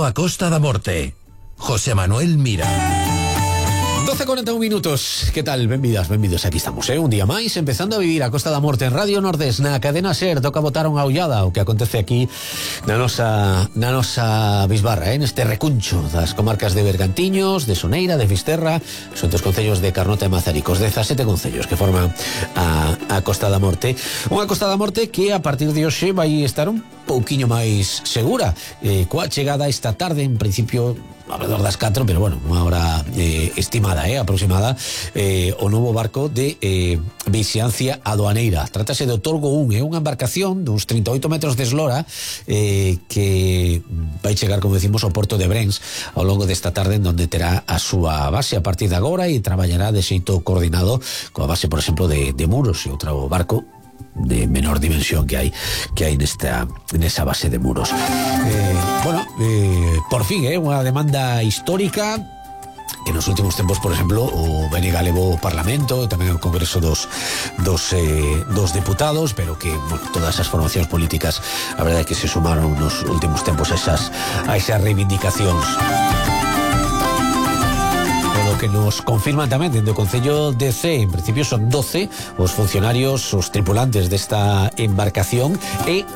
a Costa da Morte. José Manuel Mira. 12:41 minutos. Que tal? Benvidos, aquí estamos, un día máis, empezando a vivir a Costa da Morte en Radio Nordés, na cadena SER. Toca botar unha ollada o que acontece aquí na nosa bisbarra, neste recuncho das comarcas de Bergantiños, de Soneira, de Fisterra. Son dos concellos de Carnota e Mazaricos, 17 concellos que forman a Costa da Morte. Unha Costa da Morte que a partir de hoxe vai estar un pouquiño máis segura, coa chegada esta tarde, en principio alrededor das 4, pero bueno, unha hora estimada, aproximada, o novo barco de vixiancia aduaneira. Trátase do Torgo 1, é unha embarcación duns 38 metros de eslora que vai chegar, como decimos, ao porto de Brens ao longo desta tarde, en donde terá a súa base a partir de agora e traballará de xeito coordinado coa base, por exemplo, de Muros, e outro barco de menor dimensión que hai nesa base de Muros. Por fin, unha demanda histórica que nos últimos tempos, por exemplo, o BNG levou o Parlamento e tamén o Congreso dos Deputados, pero que, bueno, todas as formacións políticas, a verdade é que se sumaron nos últimos tempos a esas reivindicacións. Que nos confirman tamén dentro do Concello de C. En principio son 12 os funcionarios, os tripulantes desta embarcación e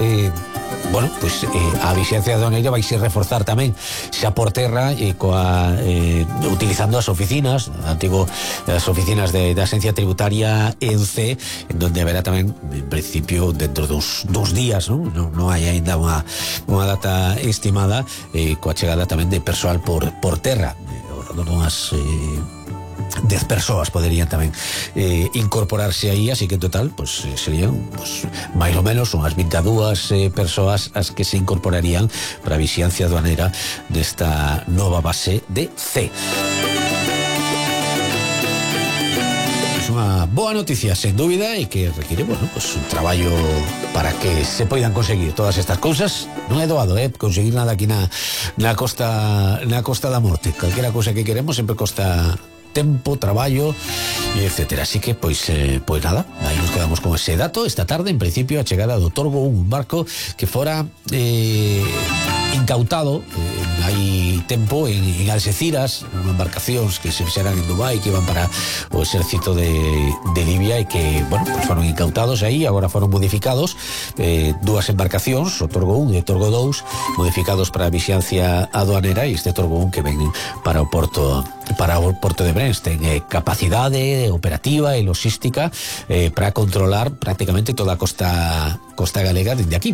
a vixiancia aduaneira vai se reforzar tamén xa por terra utilizando as oficinas as oficinas da Agencia Tributaria en C, en donde haberá tamén, en principio, dentro dos días, non hai ainda unha data estimada, coa chegada tamén de persoal por terra. Unhas 10 persoas poderían tamén incorporarse aí, así que en total serían máis ou menos unhas 22 persoas as que se incorporarían para a vixiancia aduaneira desta nova base de C. Unha boa noticia, sen dúbida, e que require, un traballo para que se poidan conseguir todas estas cousas. Non é doado, conseguir nada aquí na Costa da Morte. Calquera cousa que queremos sempre costa tempo, traballo, etcétera. Así que, pois nada, aí nos quedamos con ese dato. Esta tarde, en principio, a chegada do Torgo, un barco que fora incautado hai tempo en Alxeciras, unha embarcacións que se fixeran en Dubai, que iban para o exército de Libia, e que, foron incautados aí, agora foron modificados, dúas embarcacións, o Torgo 1 e o Torgo 2, modificados para a vixiancia aduanera, e este Torgo 1 que ven para o porto de Brens. Ten capacidade operativa e logística para controlar prácticamente toda a costa galega dende aquí.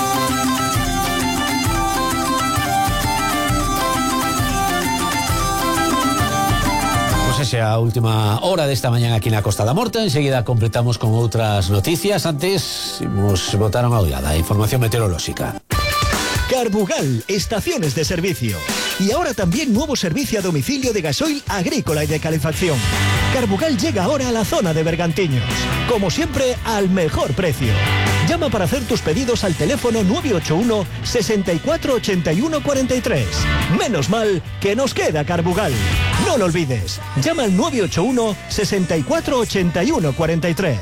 Esa é a última hora desta mañán aquí na Costa da Morte. Enseguida completamos con outras noticias. Antes, imos botar unha ollada a información meteorolóxica. Carbugal, estaciones de servicio. Y ahora también nuevo servicio a domicilio de gasoil agrícola y de calefacción. Carbugal llega ahora a la zona de Bergantiños. Como siempre, al mejor precio. Llama para hacer tus pedidos al teléfono 981 64 81 43. Menos mal que nos queda Carbugal. No lo olvides. Llama al 981 64 81 43.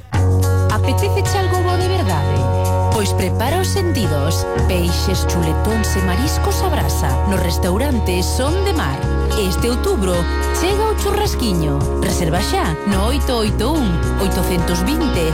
Apetece algo bo de verdade? Pois prepara os sentidos. Peixes, chuletóns e mariscos a brasa no restaurante Son de Mar. Este outubro chega o churrasquiño. Reserva xa no 881 820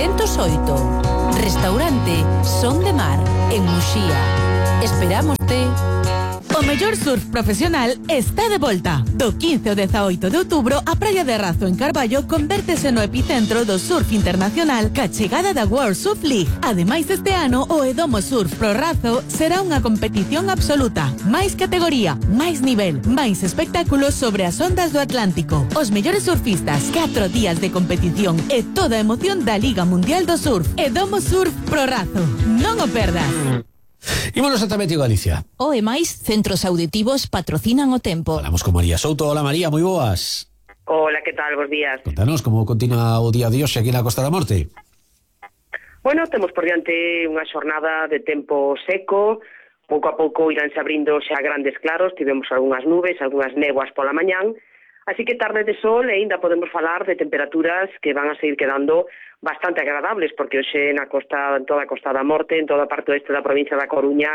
708. Restaurante Son de Mar en Muxía. Esperámoste. O mellor surf profesional está de volta. Do 15 ao 18 de outubro, a Praia de Razo en Carballo convértese no epicentro do surf internacional ca chegada da World Surf League. Ademais, este ano, o Edomo Surf Pro Razo será unha competición absoluta. Máis categoría, máis nivel, máis espectáculos sobre as ondas do Atlántico. Os mellores surfistas, 4 días de competición e toda a emoción da Liga Mundial do Surf. Edomo Surf Pro Razo. Non o perdas. Ímonos a Tameti, Galicia. O e máis centros auditivos patrocinan o tempo. Falamos con María Souto. Hola, María, moi boas. Hola, que tal? Bos días. Contanos como continúa o día de hoxe aquí na Costa da Morte. Bueno, temos por diante unha xornada de tempo seco. Pouco a pouco iránse abrindo xa grandes claros. Tivemos algunhas nubes, algunhas néboas pola mañán. Así que tarde de sol e ainda podemos falar de temperaturas que van a seguir quedando bastante agradables, porque hoxe na costa, en toda a Costa da Morte, en toda a parte oeste da provincia da Coruña,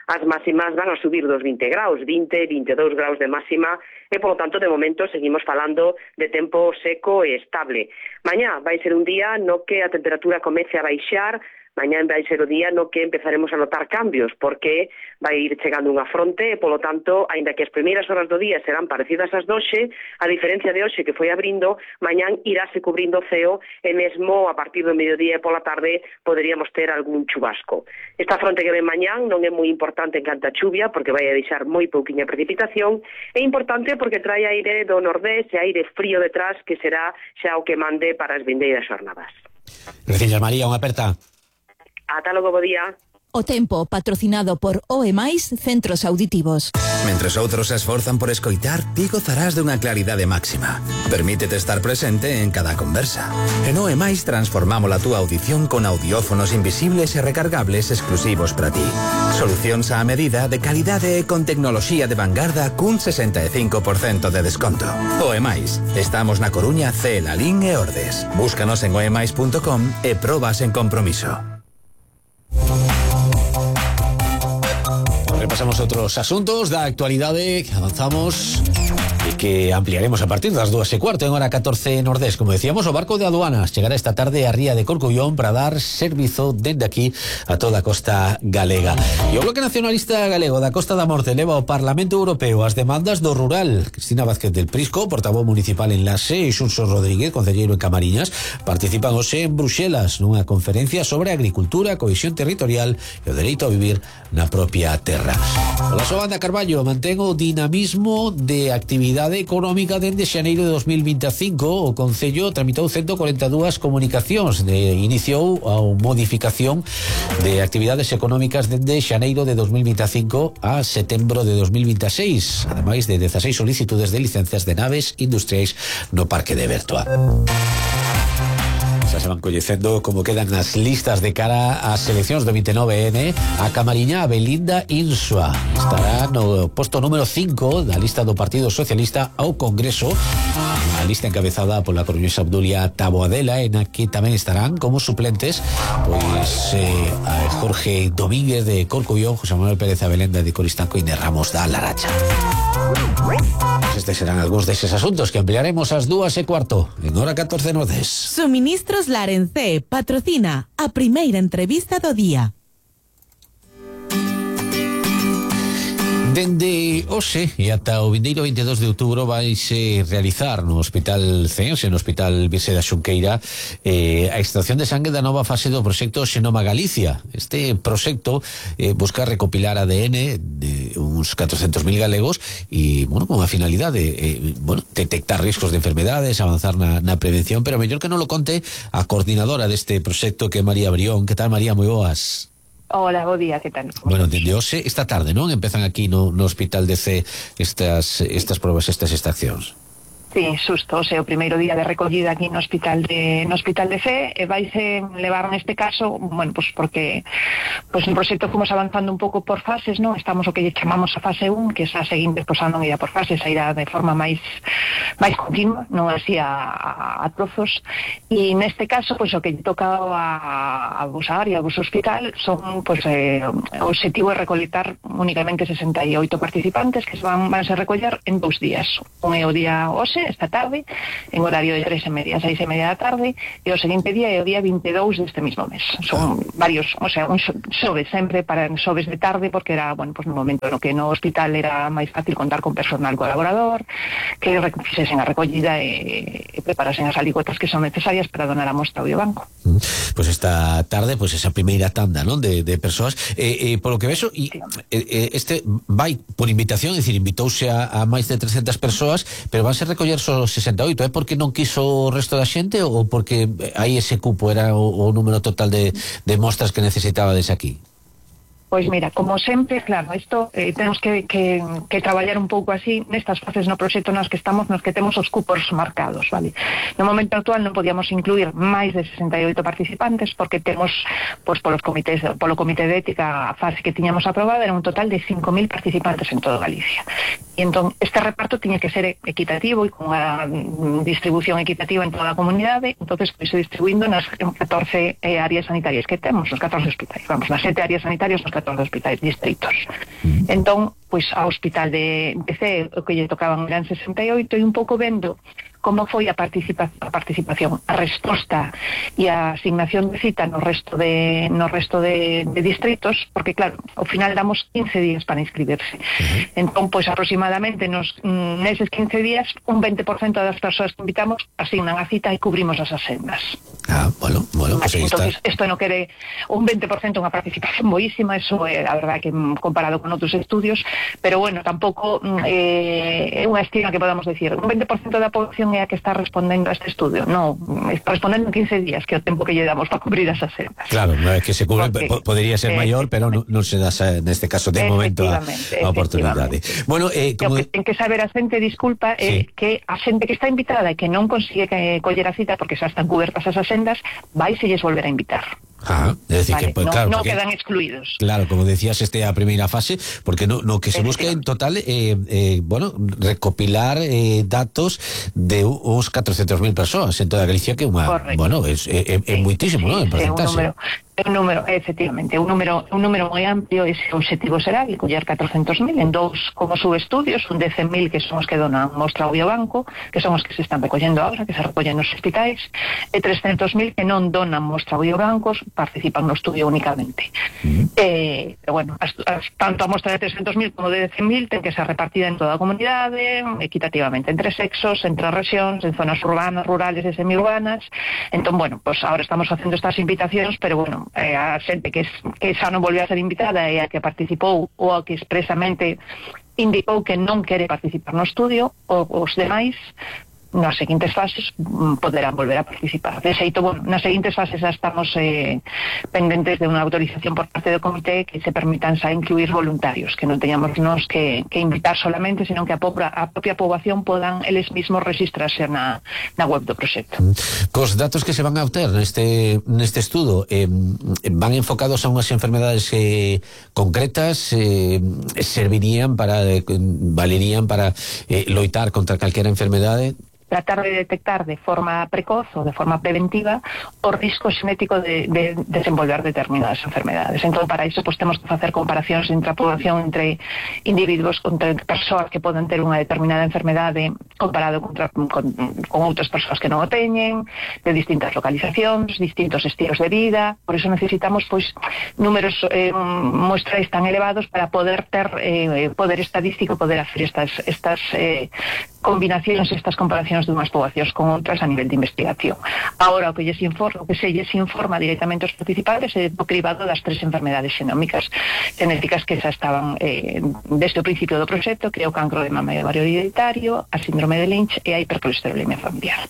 as máximas van a subir dos 20 graus, 20, 22 graus de máxima, e polo tanto de momento seguimos falando de tempo seco e estable. Mañá vai ser un día no que a temperatura comece a baixar. Mañá vai ser o día no que empezaremos a notar cambios, porque vai ir chegando unha fronte e, polo tanto, aínda que as primeiras horas do día serán parecidas ás doxe, a diferencia de hoxe que foi abrindo, mañán iráse cubrindo o ceo e mesmo a partir do mediodía e pola tarde poderíamos ter algún chubasco. Esta fronte que ven mañán non é moi importante en canto a chuvia, porque vai a deixar moi pouquiña precipitación, é importante porque trae aire do nordés e aire frío detrás, que será xa o que mande para as vindeiras xornadas. Gracias, María, unha aperta. Ata logo, bo día. O tempo patrocinado por OE+ Centros Auditivos. Mentres outros se esforzan por escoitar, ti gozarás dunha claridade máxima. Permítete estar presente en cada conversa. En OE+ transformamos a túa audición con audiófonos invisibles e recargables exclusivos para ti. Solucións á medida, de calidade e con tecnoloxía de vanguarda cun 65% de desconto. OE+, estamos na Coruña, Cee, Lalín e Ordes. Búscanos en oemais.com e probas en compromiso. Repasamos outros asuntos da actualidade que avanzamos e que ampliaremos a partir das 2:15 en hora 14 Nordés. Como decíamos, o barco de aduanas chegará esta tarde a Ría de Corcubión para dar servizo dende aquí a toda a costa galega. E o Bloque Nacionalista Galego da Costa da Morte leva ao Parlamento Europeo as demandas do rural. Cristina Vázquez del Prisco, portavoz municipal en Lase, e Xunxo Rodríguez, concelleiro en Camariñas, participan hoxe en Bruxelas nunha conferencia sobre agricultura, cohesión territorial e o dereito a vivir na propia terra. Pola súa banda, Carballo mantén o dinamismo de actividade económica dende xaneiro de 2025. O Concello tramitou 142 comunicacións iniciou a modificación de actividades económicas dende xaneiro de 2025 a setembro de 2026, ademais de 16 solicitudes de licencias de naves industriais no Parque de Bertoa. Se van coñecendo como quedan as listas de cara ás eleccións do 29N. A camariñá Belinda Insua estará no posto número 5 da lista do Partido Socialista ao Congreso, a lista encabezada pola coruñesa Obdulia Taboadela, en a que tamén estarán como suplentes pois a Jorge Domínguez de Corcubión, José Manuel Pérez Abelenda de Coristanco e de Ramos da Laracha. Estes serán algúns deses asuntos que ampliaremos ás 2:15 en hora 14 Nordés. Suministros Larencé patrocina a primeira entrevista do día. Dende hoxe e ata o vindeiro 22 de outubro vaise realizar no Hospital Ceense, no Hospital Virxe da Xunqueira, a extracción de sangue da nova fase do proxecto Xenoma Galicia. Este proxecto busca recopilar ADN de uns 400.000 galegos e, bueno, con a finalidade detectar riscos de enfermedades, avanzar na prevención, pero mellor que non lo conte a coordinadora deste proxecto, que é María Brión. Que tal, María? Moi boas. Hola, bo día, que tal? Bueno, dende hoxe, esta tarde, non? Empezan aquí no Hospital de C estas probas, estas extraccións. Sí, susto, o sea, o primeiro día de recollida aquí no Hospital de Fe, e vaise levar neste caso, bueno, pues porque no proxecto fomos avanzando un pouco por fases, non? Estamos o que chamamos a fase 1, que esa seguinte, pues non irá por fases, irá de forma máis continua, non así a trozos, e neste caso, pues o que toca a vosa área, a vos hospital, son, pues, o objetivo é recolectar únicamente 68 participantes que van a recoller en 2 días. Un é o día hoxe, esta tarde, en horario de 3:30 a 6:30 da tarde, e o seguinte día é o día 22 deste mismo mes. Son varios, o sea, un xoves sempre para xoves de tarde, porque era, bueno, pues no momento no que no hospital era máis fácil contar con personal colaborador, que fixesen a recollida e preparasen as alicuotas que son necesarias para donar a mostra ao biobanco. Pues esta tarde, pues esa primeira tanda, non, de persoas, por lo que vexo, este vai por invitación, é dicir, invitouse a máis de 300 persoas, pero van ser recoller só 68, é porque non quiso o resto da xente ou porque aí ese cupo era o número total de mostras que necesitabades aquí? Pois mira, como sempre, claro, isto temos que traballar un pouco así nestas fases no proxecto nas que estamos, nos que temos os cupos marcados, vale? No momento actual non podíamos incluir máis de 68 participantes porque temos, pois, polo comité de ética, a fase que tiñamos aprobada era un total de 5.000 participantes en todo Galicia. E entón este reparto tiña que ser equitativo e con unha distribución equitativa en toda a comunidade. Entonces pois se distribuindo nas 14 áreas sanitarias que temos, nos 14 hospitais, vamos, nas 7 áreas sanitarias, nos 14 hospitais distritos. Entón, pois ao hospital de C, o que lle tocaban eran 68, e un pouco vendo como foi a participación, a resposta e a asignación de cita no resto de distritos, porque claro, ao final damos 15 días para inscribirse. Entón, pois aproximadamente neses 15 días, un 20% das persoas que invitamos asignan a cita e cubrimos as asendas. Bueno, pues aí está. Entonces, isto non quere un 20% unha participación boísima, eso é a verdade que comparado con outros estudios, pero bueno, tampouco é unha estima que podamos decir, un 20% da población é a que está respondendo a este estudio. Non, está respondendo en 15 días, que é o tempo que lle damos para cubrir as asendas. Claro, non é que se cubre, podería ser maior, pero non se dá neste caso de momento a oportunidade. Bueno, como ten que saber a xente, disculpa, que a xente que está invitada e que non consigue coller a cita porque xa están cubertas as asendas, vai se lles volver a invitar. Es decir, vale, que pues, claro, no quedan excluídos. Claro, como decías, a primeira fase, porque no que se busca en total recopilar datos de uns 400.000 persoas en toda Galicia, que unha, bueno, é muitísimo, ¿no? En porcentaje. Efectivamente, un número moi amplio. Ese objetivo será coller 400.000 en dous como subestudios, un de 100.000 que son os que donan mostra ao biobanco, que son os que se están recollendo agora, que se recollen nos hospitais, e 300.000 que non donan mostra ao biobancos, participan no estudio únicamente. Pero bueno, tanto a mostra de 300.000 como de 100.000 ten que ser repartida en toda a comunidade, equitativamente, entre sexos, entre rexións, en zonas urbanas, rurales e semiurbanas. Entón, bueno, pues ahora estamos facendo estas invitacións, pero bueno, a xente que xa non volveu a ser invitada e a que participou ou a que expresamente indicou que non quere participar no estudio, os demais nas seguintes fases poderán volver a participar. De xeito, bueno, nas seguintes fases já estamos pendentes de unha autorización por parte do comité que se permitan xa incluir voluntarios, que non teñamos nos que invitar solamente, sino que a propia poboación podan eles mismos registrarse na web do proxecto. Cos datos que se van a obter neste estudo van enfocados a unhas enfermedades concretas, valerían para loitar contra calquera enfermedade, tratar de detectar de forma precoz ou de forma preventiva o risco xenético de desenvolver determinadas enfermedades. Entón, para iso, pues, temos que facer comparacións entre a población, entre individuos, entre persoas que poden ter unha determinada enfermedade comparado con outras persoas que non o teñen, de distintas localizacións, distintos estilos de vida. Por iso necesitamos, pois, números muestrais tan elevados para poder ter poder estadístico, poder hacer estas combinacións, estas comparacións de unhas poboacións con outras a nivel de investigación. Ahora, o que se lles informa directamente aos participantes é o cribado das 3 enfermedades genéticas que xa estaban desde o principio do proxecto, que é o cancro de mama e ovario hereditario, a síndrome de Lynch e a hipercolesterolemia familiar.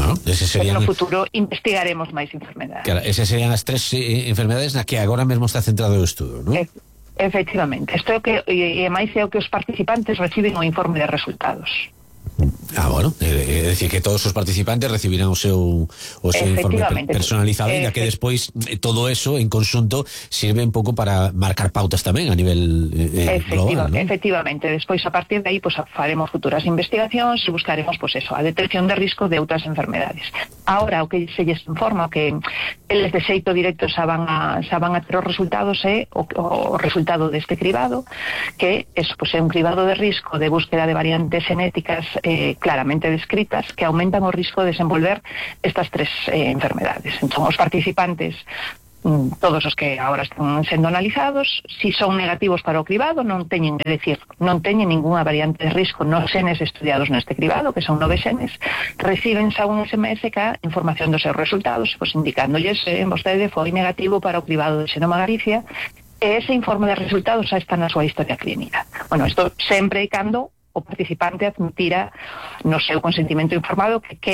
No futuro investigaremos máis enfermedades. Claro, esas serían as 3 enfermedades na que agora mesmo está centrado o estudo, non? Efectivamente. Isto é o que, e máis é o que os participantes reciben o informe de resultados. Bueno, é dicir que todos os participantes recibirán o seu informe personalizado, e que despois todo eso en conxunto sirve un pouco para marcar pautas tamén a nivel global, ¿no? Efectivamente, despois a partir de aí pues, faremos futuras investigacións e buscaremos pues, eso, a detección de risco de outras enfermedades. Ahora, o que se lles informa que eles de xeito directo xa van a ter os resultados o resultado deste cribado, que eso, pues, é un cribado de risco de búsqueda de variantes genéticas claramente descritas que aumentan o risco de desenvolver estas 3 enfermedades. Entón, os participantes, todos os que agora están sendo analizados, si son negativos para o cribado, non teñen ninguna variante de risco nos xenes estudiados neste cribado, que son 9 xenes, reciben xa un SMS ca información dos seus resultados, pues, indicándoles vostede foi negativo para o cribado de Xenoma Galicia, e ese informe de resultados xa está na súa historia clínica. Bueno, isto sempre e cando o participante admitira no seu consentimento informado que quere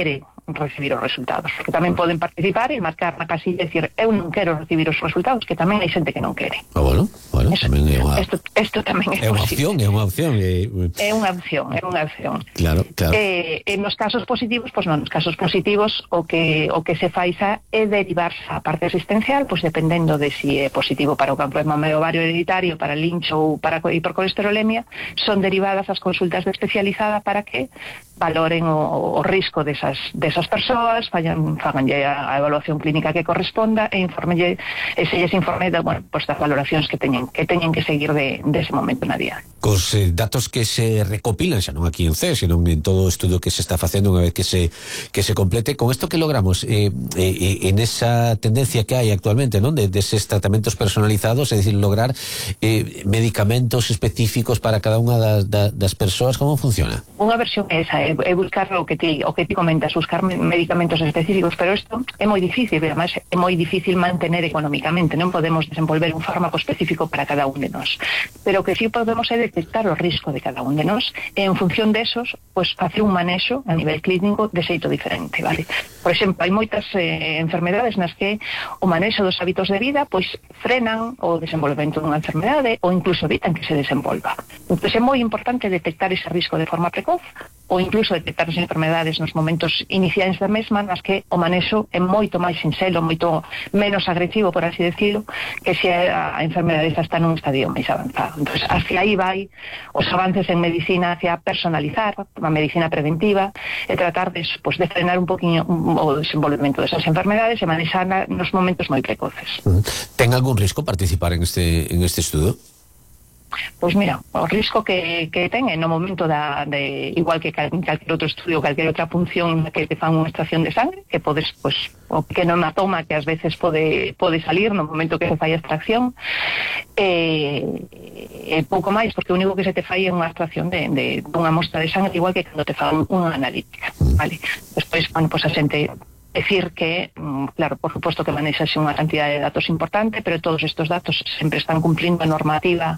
recibir os resultados, porque tamén poden participar e marcar na casilla e dicir, eu non quero recibir os resultados, que tamén hai xente que non quere. Bueno, eso, tamén é unha... Isto tamén é unha opción, é unha opción. É unha opción. Claro. En nos casos positivos, pois non, nos casos positivos o que se fai é derivarse a parte asistencial, pois dependendo de si é positivo para o cancro de mama e ovario hereditario, para lincho ou para hipercolesterolemia, son derivadas as consultas de especializada para que valoren o risco desas persoas, faganlle a evaluación clínica que corresponda e se lles informe das valoracións que teñen que seguir dese momento na día. Cos datos que se recopilan, xa non aquí en CES, senón en todo o estudo que se está facendo unha vez que se complete, con isto que logramos en esa tendencia que hai actualmente, non, de eses tratamentos personalizados, é dicir, lograr medicamentos específicos para cada unha das persoas, como funciona? Unha versión é esa, é buscar o que ti comentas, buscar medicamentos específicos, pero isto é moi difícil, además é moi difícil mantener económicamente, non podemos desenvolver un fármaco específico para cada un de nós, pero o que sí podemos é detectar o risco de cada un de nós e en función desos, pois facer un manexo a nivel clínico de xeito diferente, vale? Por exemplo, hai moitas enfermedades nas que o manexo dos hábitos de vida pois frenan o desenvolvemento dunha enfermedade ou incluso evitan que se desenvolva. Entón é moi importante detectar ese risco de forma precoz ou incluso detectar as enfermedades nos momentos iniciais da mesma, nas que o manexo é moito máis sinxelo, moito menos agresivo, por así decirlo, que se a enfermedade está nun estadio máis avanzado. Entón, hacia aí vai os avances en medicina, hacia personalizar a medicina preventiva e tratar de frenar un poquinho o desenvolvemento desas enfermedades e manexarla nos momentos moi precoces. Ten algún risco participar en este estudo? Pois mira, o risco que ten no momento igual que calquer outro estudio, calquer outra punción que te fan unha extracción de sangre, que podes, pois, o pequeno hematoma que ás veces pode salir no momento que se fai a extracción, pouco máis, porque o único que se te fai é unha extracción de unha mostra de sangre, igual que cando te fan unha analítica, vale? Despois, pois a xente decir que, claro, por supuesto que manexase unha cantidad de datos importante, pero todos estos datos sempre están cumplindo a normativa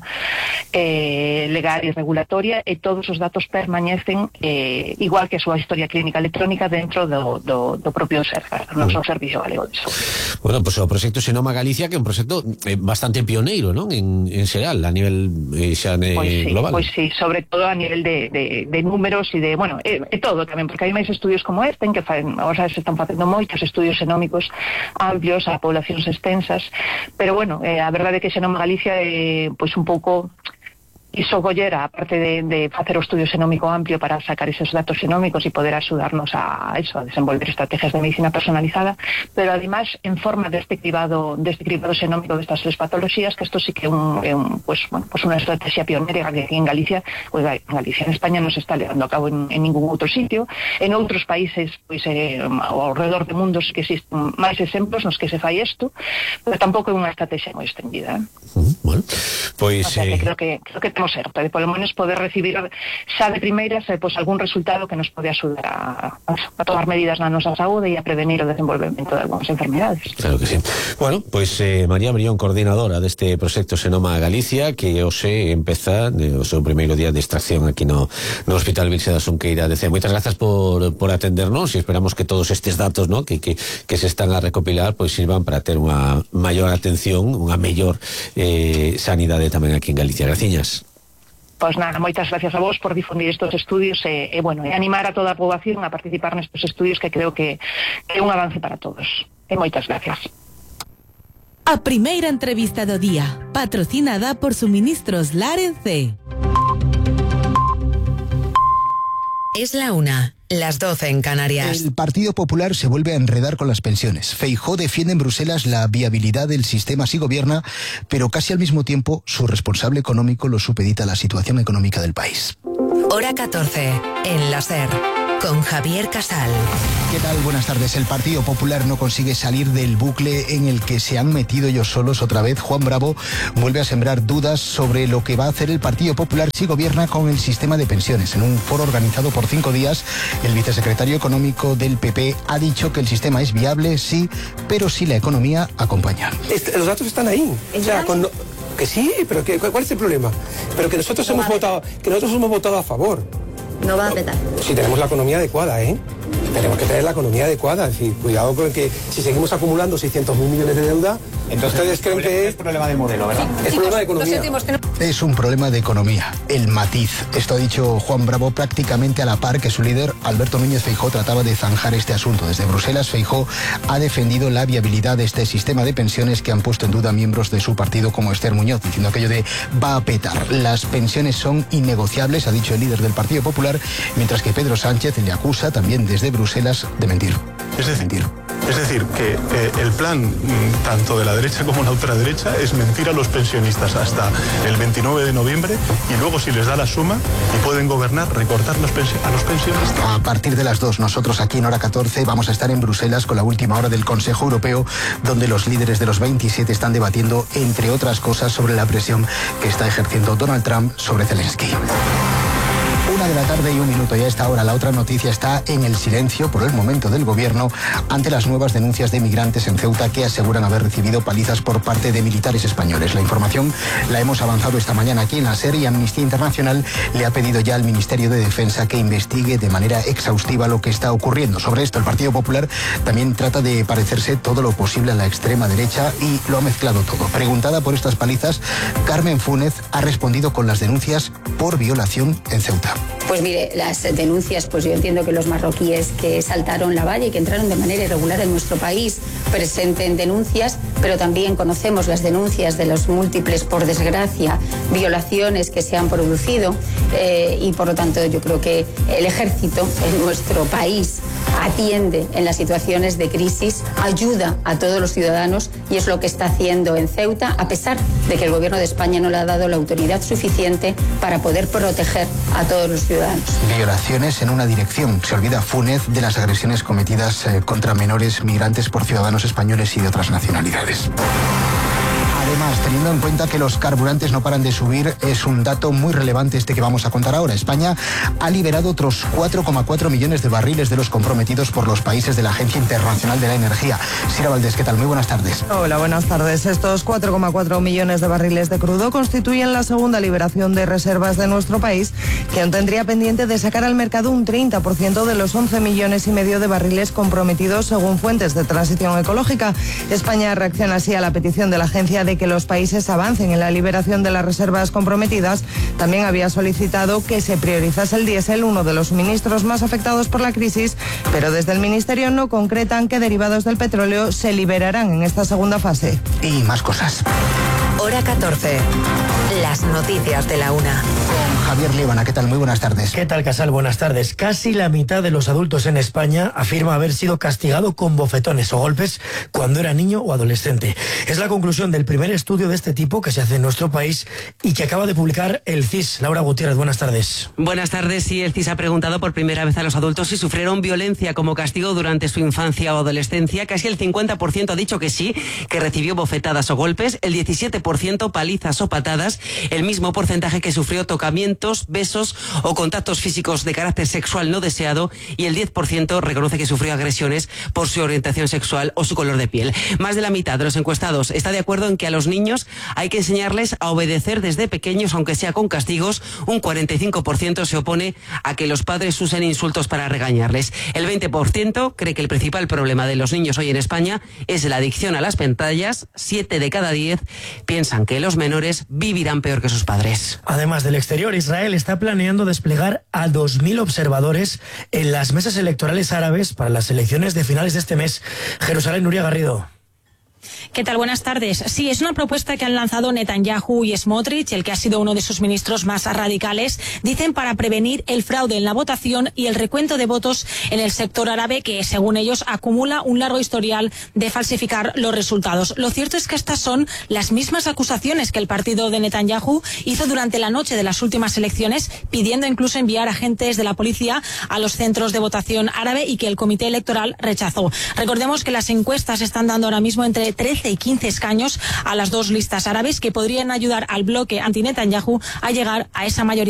legal e regulatoria e todos os datos permanecen igual que a súa historia clínica electrónica dentro do propio SERGA, do noso Servicio Galego de Saúde. Bueno, pois o proxecto Xenoma Galicia, que é un proxecto bastante pioneiro, non? En xeral, a nivel xa global. Pois sí, sobre todo a nivel de números e de, bueno, e todo tamén, porque hai máis estudios como este, que ahora se están facendo moitos estudios xenómicos amplios a poblacións extensas, pero bueno, a verdade é que Xenoma Galicia pois un pouco iso collera, aparte de facer o estudio xenómico amplio para sacar esos datos xenómicos e poder axudarnos a desenvolver estrategias de medicina personalizada, pero además en forma deste cribado xenómico destas tres patologías, que isto sí que é unha estrategia pionera que aquí en Galicia, en España non se está levando a cabo en ningún outro sitio. En outros países, pois ao redor do mundo que existen máis exemplos nos que se fai isto, pero tampouco é unha estrategia moi extendida. Bueno, pois o sea, que creo que temos certo, de polo menos poder recibir xa de primeiras pois algún resultado que nos pode axudar a tomar medidas na nosa saúde e a prevenir o desenvolvemento de algunhas enfermedades. Claro que sí. Bueno, pois María Brión, coordinadora deste proxecto Xenoma Galicia, que hoxe empeza o seu primeiro día de extracción aquí no Hospital Virxe da Xunqueira de Cee. Moitas grazas por atendernos e esperamos que todos estes datos, ¿no?, que se están a recopilar pois sirvan para ter unha maior atención, unha mellor sanidade tamén aquí en Galicia. Graciñas. Pois nada, moitas gracias a vos por difundir estos estudios e animar a toda a poboación a participar nestes estudios, que creo que é un avance para todos. E moitas gracias. A primeira entrevista do día, patrocinada por Suministros Larense. Es la 1, las 12 en Canarias. El Partido Popular se vuelve a enredar con las pensiones. Feijóo defiende en Bruselas la viabilidad del sistema si gobierna, pero casi al mismo tiempo su responsable económico lo supedita a la situación económica del país. Hora 14, en la SER, con Javier Casal. ¿Qué tal? Buenas tardes. El Partido Popular no consigue salir del bucle en el que se han metido ellos solos otra vez. Juan Bravo vuelve a sembrar dudas sobre lo que va a hacer el Partido Popular si gobierna con el sistema de pensiones. En un foro organizado por 5 días, el vicesecretario económico del PP ha dicho que el sistema es viable, sí, pero si la economía acompaña. Los datos están ahí. O sea, que sí, pero ¿cuál es el problema? Pero que nosotros hemos votado a favor. No va a petar. Si tenemos la economía adecuada, ¿eh? tenemos que tener la economía adecuada. Es decir, cuidado con que si seguimos acumulando 600.000 millones de deuda, entonces ustedes creen que es problema de modelo, ¿verdad? Es problema de economía. Es un problema de economía, el matiz. Esto ha dicho Juan Bravo prácticamente a la par que su líder, Alberto Núñez Feijóo, trataba de zanjar este asunto. Desde Bruselas, Feijóo ha defendido la viabilidad de este sistema de pensiones que han puesto en duda miembros de su partido como Esther Muñoz, diciendo aquello de va a petar. Las pensiones son innegociables, ha dicho el líder del Partido Popular, mientras que Pedro Sánchez le acusa también desde Bruselas de mentir. Es decir, que el plan tanto de la derecha como la ultraderecha es mentir a los pensionistas hasta el 29 de noviembre y luego, si les da la suma y pueden gobernar, recortar a los pensionistas. A partir de las 2, nosotros aquí en Hora 14 vamos a estar en Bruselas con la última hora del Consejo Europeo, donde los líderes de los 27 están debatiendo, entre otras cosas, sobre la presión que está ejerciendo Donald Trump sobre Zelensky. 1:01 PM, y a esta hora la otra noticia está en el silencio por el momento del gobierno ante las nuevas denuncias de migrantes en Ceuta que aseguran haber recibido palizas por parte de militares españoles. La información la hemos avanzado esta mañana aquí en la SER y Amnistía Internacional le ha pedido ya al Ministerio de Defensa que investigue de manera exhaustiva lo que está ocurriendo. Sobre esto, el Partido Popular también trata de parecerse todo lo posible a la extrema derecha y lo ha mezclado todo. Preguntada por estas palizas, Carmen Fúnez ha respondido con las denuncias por violación en Ceuta. Pues mire, las denuncias, pues yo entiendo que los marroquíes que saltaron la valla y que entraron de manera irregular en nuestro país presenten denuncias, pero también conocemos las denuncias de los múltiples, por desgracia, violaciones que se han producido y por lo tanto yo creo que el ejército en nuestro país atiende en las situaciones de crisis, ayuda a todos los ciudadanos y es lo que está haciendo en Ceuta, a pesar de que el gobierno de España no le ha dado la autoridad suficiente para poder proteger a todos los ciudadanos. Violaciones en una dirección. Se olvida Fúnez de las agresiones cometidas contra menores migrantes por ciudadanos españoles y de otras nacionalidades. Además, teniendo en cuenta que los carburantes no paran de subir, es un dato muy relevante este que vamos a contar ahora. España ha liberado otros 4,4 millones de barriles de los comprometidos por los países de la Agencia Internacional de la Energía. Sira Valdés, ¿qué tal? Muy buenas tardes. Hola, buenas tardes. Estos 4,4 millones de barriles de crudo constituyen la segunda liberación de reservas de nuestro país, que aún tendría pendiente de sacar al mercado un 30% de los 11,5 millones de barriles comprometidos según fuentes de transición ecológica. España reacciona así a la petición de la agencia de que los países avancen en la liberación de las reservas comprometidas. También había solicitado que se priorizase el diésel, uno de los suministros más afectados por la crisis, pero desde el Ministerio no concretan qué derivados del petróleo se liberarán en esta segunda fase. Y más cosas. Hora 14. Las noticias de la una. Con Javier Líbana, ¿qué tal? Muy buenas tardes. ¿Qué tal, Casal? Buenas tardes. Casi la mitad de los adultos en España afirma haber sido castigado con bofetones o golpes cuando era niño o adolescente. Es la conclusión del primer estudio de este tipo que se hace en nuestro país y que acaba de publicar el CIS. Laura Gutiérrez, buenas tardes. Buenas tardes. Sí, el CIS ha preguntado por primera vez a los adultos si sufrieron violencia como castigo durante su infancia o adolescencia. Casi el 50% ha dicho que sí, que recibió bofetadas o golpes, el 17% palizas o patadas, el mismo porcentaje que sufrió tocamientos, besos o contactos físicos de carácter sexual no deseado, y el 10% reconoce que sufrió agresiones por su orientación sexual o su color de piel. Más de la mitad de los encuestados está de acuerdo en que a los niños hay que enseñarles a obedecer desde pequeños, aunque sea con castigos. Un 45% se opone a que los padres usen insultos para regañarles. El 20% cree que el principal problema de los niños hoy en España es la adicción a las pantallas. 7 de cada 10 piensan que los menores vivirán peor que sus padres. Además del exterior, Israel está planeando desplegar a 2.000 observadores en las mesas electorales árabes para las elecciones de finales de este mes. Jerusalén, Nuria Garrido. ¿Qué tal? Buenas tardes. Sí, es una propuesta que han lanzado Netanyahu y Smotrich, el que ha sido uno de sus ministros más radicales, dicen para prevenir el fraude en la votación y el recuento de votos en el sector árabe, que según ellos acumula un largo historial de falsificar los resultados. Lo cierto es que estas son las mismas acusaciones que el partido de Netanyahu hizo durante la noche de las últimas elecciones, pidiendo incluso enviar agentes de la policía a los centros de votación árabe y que el comité electoral rechazó. Recordemos que las encuestas están dando ahora mismo entre 13 y 15 escaños a las dos listas árabes que podrían ayudar al bloque anti-Netanyahu a llegar a esa mayoría